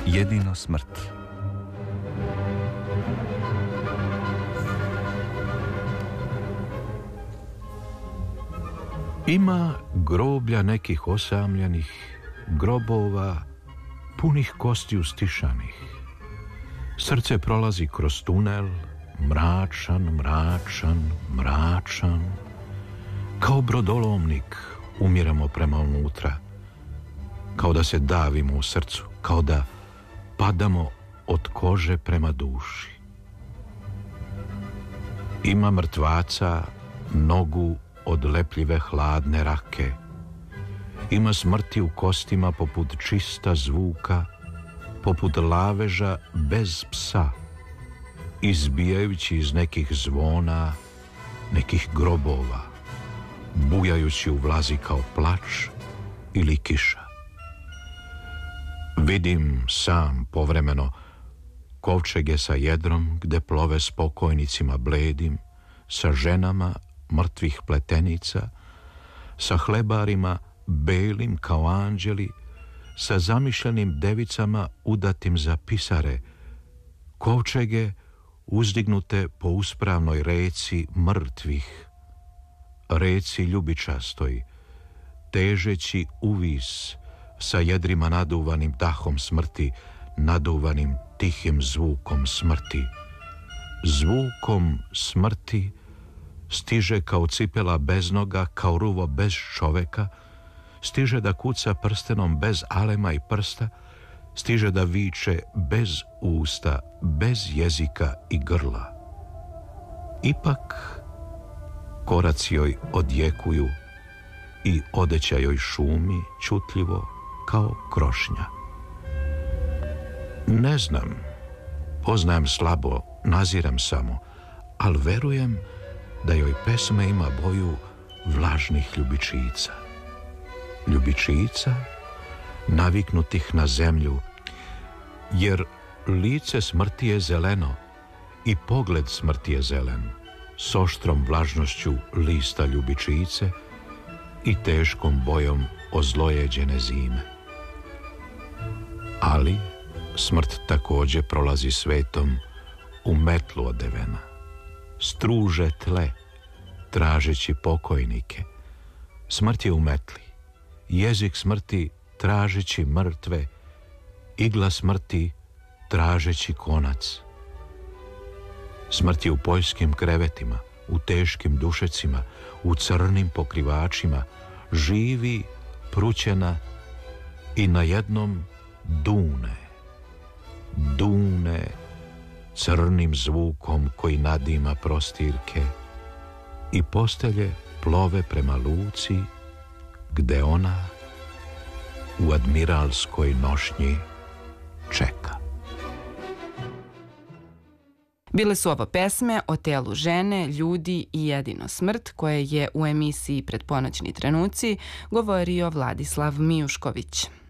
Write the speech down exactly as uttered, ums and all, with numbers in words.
Jedino smrt. Ima groblja nekih osamljenih, grobova punih kostiju stišanih. Srce prolazi kroz tunel, mračan, mračan, mračan. Kao brodolomnik umiramo prema unutra. Kao da se davimo u srcu, kao da padamo od kože prema duši. Ima mrtvaca nogu od lepljive hladne rake. Ima smrti u kostima poput čista zvuka, poput laveža bez psa, izbijajući iz nekih zvona, nekih grobova, bujajući u vlazi kao plač ili kiša. Vidim sam povremeno kovčege sa jedrom gde plove s pokojnicima bledim, sa ženama mrtvih pletenica, sa hlebarima belim kao anđeli, sa zamišljenim devicama udatim za pisare, kovčege uzdignute po uspravnoj reci mrtvih, reci ljubičastoj, težeći uvis sa jedrima naduvanim dahom smrti, naduvanim tihim zvukom smrti. Zvukom smrti stiže kao cipela bez noga, kao ruvo bez čoveka, stiže da kuca prstenom bez alema i prsta, stiže da viče bez usta, bez jezika i grla. Ipak koraci joj odjekuju i odeća joj šumi čutljivo kao krošnja. Ne znam, poznajem slabo, naziram samo, ali verujem da joj pesma ima boju vlažnih ljubičica. Ljubičica naviknutih na zemlju, jer lice smrti je zeleno i pogled smrti je zelen, s oštrom vlažnošću lista ljubičice i teškom bojom ozlojeđene zime. Ali smrt također prolazi svetom u metlu odevena, struže tle, tražeći pokojnike. Smrt je u metli, jezik smrti tražeći mrtve, igla smrti tražeći konac. Smrt je u poljskim krevetima, u teškim dušecima, u crnim pokrivačima, živi, prućena i na jednom dune. Dune crnim zvukom koji nadima prostirke i postelje plove prema luci gde ona u admiralskoj nošnji čeka. Bile su ovo pesme o telu žene, ljudi i jedino smrt, koje je u emisiji Predponoćni trenuci govorio Vladislav Mijušković.